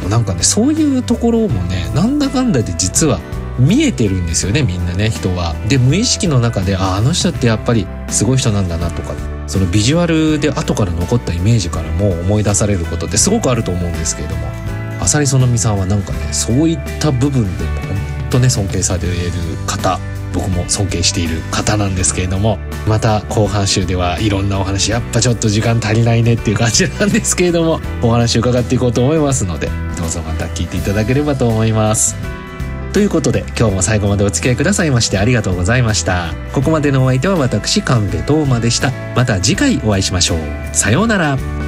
なんかね、そういうところもね、なんだかんだで実は見えてるんですよね、みんなね、人は。で、無意識の中で、あの人ってやっぱりすごい人なんだなとか、そのビジュアルで後から残ったイメージからも思い出されることってすごくあると思うんですけれども、浅利園美さんはなんかね、そういった部分で本当ね、尊敬される方、僕も尊敬している方なんですけれども、また後半週ではいろんなお話、やっぱちょっと時間足りないねっていう感じなんですけれども、お話を伺っていこうと思いますので、どうぞまた聞いていただければと思います。ということで、今日も最後までお付き合いくださいましてありがとうございました。ここまでのお相手は私、神戸斗真でした。また次回お会いしましょう。さようなら。